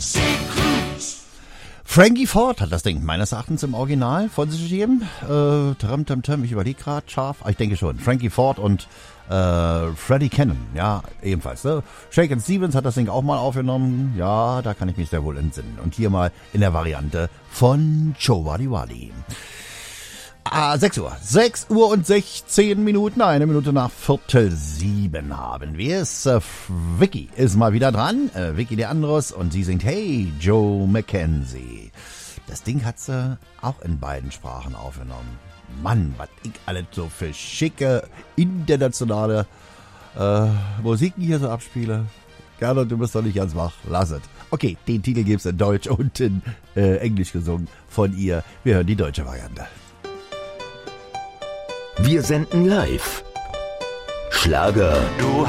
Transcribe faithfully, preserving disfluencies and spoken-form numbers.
Frankie Ford hat das Ding meines Erachtens im Original von sich gegeben. Äh, tram, tram, tram, ich überlege gerade scharf. Ich denke schon. Frankie Ford und äh, Freddie Cannon, ja, ebenfalls. Ne? Shakin' Stevens hat das Ding auch mal aufgenommen. Ja, da kann ich mich sehr wohl entsinnen. Und hier mal in der Variante von Joe Wadi Wadi. Ah, sechs Uhr. sechs Uhr und sechzehn Minuten. Eine Minute nach Viertel sieben haben wir es. Äh, Vicky ist mal wieder dran. Äh, Vicky de Andros. Und sie singt Hey Joe Mackenzie. Das Ding hat sie auch in beiden Sprachen aufgenommen. Mann, was ich alles so für schicke, internationale äh, Musiken hier so abspiele. Gerne, du bist doch nicht ganz wach. Lass es. Okay, den Titel gibt's in Deutsch und in äh, Englisch gesungen von ihr. Wir hören die deutsche Variante. Wir senden live. Schlager. Du